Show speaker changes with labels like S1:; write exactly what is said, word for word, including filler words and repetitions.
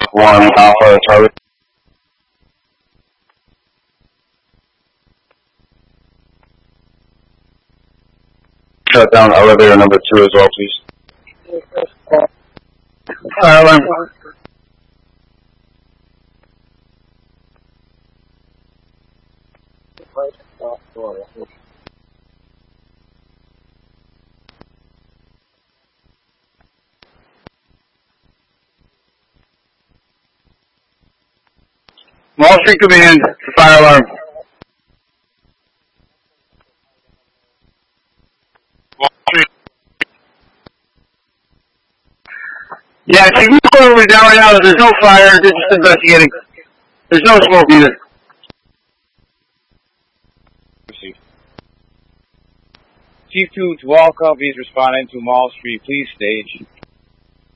S1: one Alpha Charlie. Shut down elevator number two as well, please. Fire alarm. Wall Street Command, fire alarm. Wall Street. Yeah, signal over down right now. There's no fire. They're just investigating. There's no smoke either.
S2: Received. Chief two to all copies responding to Mall Street, please stage.